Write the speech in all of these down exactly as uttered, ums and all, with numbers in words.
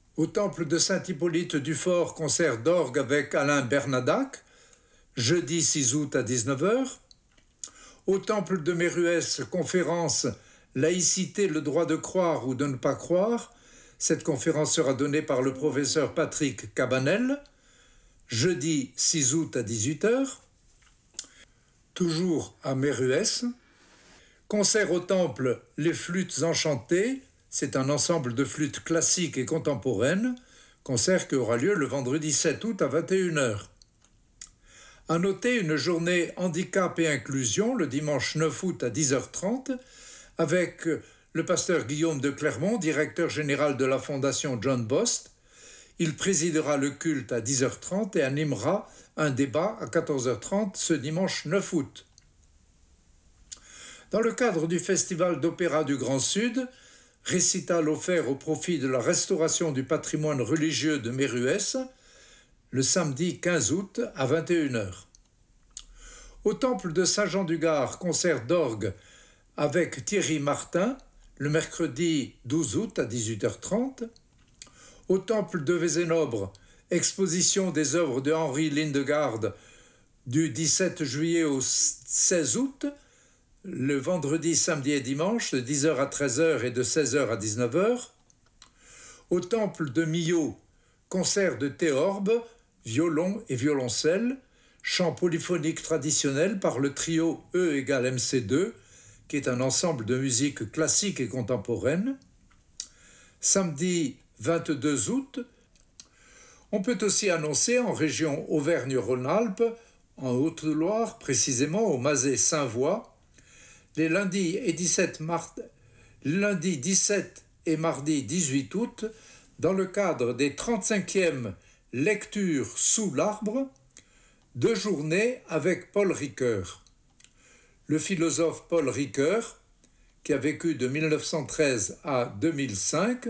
Au temple de Saint-Hippolyte du Fort, concert d'orgue avec Alain Bernadac, jeudi six août à dix-neuf heures. Au temple de Méruès, conférence « Laïcité, le droit de croire ou de ne pas croire ». Cette conférence sera donnée par le professeur Patrick Cabanel, jeudi six août à dix-huit heures. Toujours à Méruès. Concert au temple « Les flûtes enchantées ». C'est un ensemble de flûtes classiques et contemporaines. Concert qui aura lieu le vendredi sept août à vingt et une heures. À noter une journée handicap et inclusion le dimanche neuf août à dix heures trente avec le pasteur Guillaume de Clermont, directeur général de la fondation John Bost. Il présidera le culte à dix heures trente et animera un débat à quatorze heures trente ce dimanche neuf août. Dans le cadre du Festival d'Opéra du Grand Sud, récital offert au profit de la restauration du patrimoine religieux de Méruès, le samedi quinze août à vingt et une heures. Au temple de Saint-Jean-du-Gard, concert d'orgue avec Thierry Martin, le mercredi douze août à dix-huit heures trente. Au temple de Vézénobre, exposition des œuvres de Henri Lindegaard du dix-sept juillet au seize août, le vendredi, samedi et dimanche, de dix heures à treize heures et de seize heures à dix-neuf heures. Au temple de Millau, concert de théorbe, violon et violoncelle, chant polyphonique traditionnel par le trio E égale M C deux, qui est un ensemble de musique classique et contemporaine. Samedi vingt-deux août, on peut aussi annoncer en région Auvergne-Rhône-Alpes, en Haute-Loire, précisément au Mazet Saint-Voix, les lundis et dix-sept, mar... lundi dix-sept et mardi dix-huit août, dans le cadre des trente-cinquièmes lectures sous l'arbre, deux journées avec Paul Ricoeur. Le philosophe Paul Ricoeur, qui a vécu de mille neuf cent treize à deux mille cinq,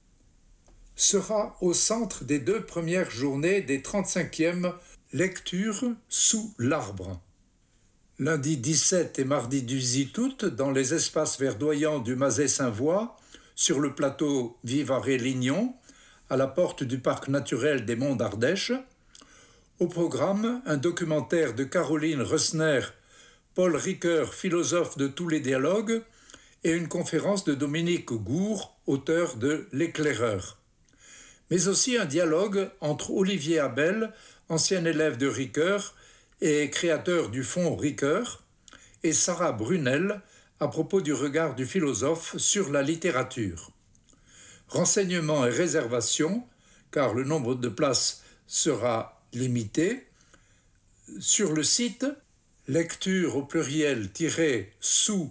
sera au centre des deux premières journées des trente-cinquièmes lectures sous l'arbre. Lundi dix-sept et mardi dix-huit août, dans les espaces verdoyants du Mazet Saint-Voix, sur le plateau Vivarais-Lignon, à la porte du parc naturel des Monts d'Ardèche. Au programme, un documentaire de Caroline Rössner, Paul Ricoeur, philosophe de tous les dialogues, et une conférence de Dominique Gour, auteur de L'éclaireur. Mais aussi un dialogue entre Olivier Abel, ancien élève de Ricoeur et créateur du fonds Ricoeur, et Sarah Brunel, à propos du regard du philosophe sur la littérature. Renseignements et réservations, car le nombre de places sera limité, sur le site lecture au pluriel sous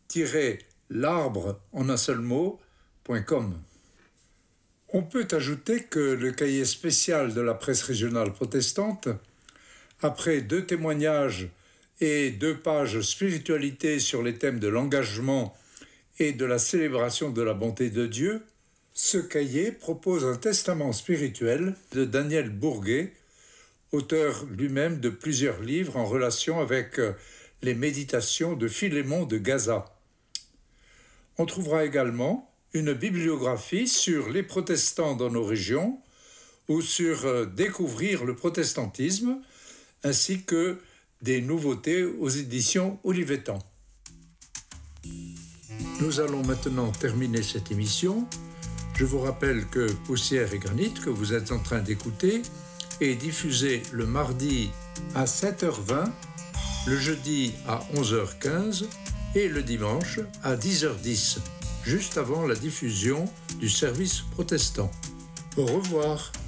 l'arbre en un seul mot, .com. On peut ajouter que le cahier spécial de la presse régionale protestante, après deux témoignages et deux pages spiritualité sur les thèmes de l'engagement et de la célébration de la bonté de Dieu, ce cahier propose un testament spirituel de Daniel Bourguet, auteur lui-même de plusieurs livres en relation avec les méditations de Philémon de Gaza. On trouvera également une bibliographie sur les protestants dans nos régions ou sur découvrir le protestantisme, ainsi que des nouveautés aux éditions Olivetan. Nous allons maintenant terminer cette émission. Je vous rappelle que Poussière et Granit, que vous êtes en train d'écouter, est diffusé le mardi à sept heures vingt, le jeudi à onze heures quinze et le dimanche à dix heures dix, juste avant la diffusion du service protestant. Au revoir.